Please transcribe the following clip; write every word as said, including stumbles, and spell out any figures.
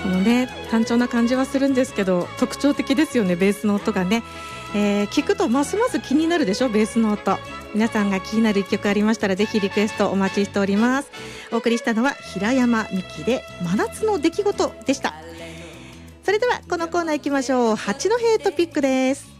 このね単調な感じはするんですけど特徴的ですよね、ベースの音がね、えー、聞くとますます気になるでしょ、ベースの音。皆さんが気になる一曲ありましたらぜひリクエストお待ちしております。お送りしたのは平山美希で真夏の出来事でした。それではこのコーナー行きましょう。八戸トピックです。